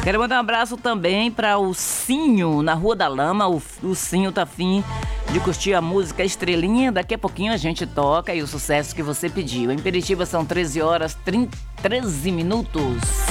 Quero mandar um abraço também para o Cinho, na Rua da Lama. O Cinho tá afim de curtir a música Estrelinha. Daqui a pouquinho a gente toca e o sucesso que você pediu. Em Peritiba são 13 horas 13 minutos.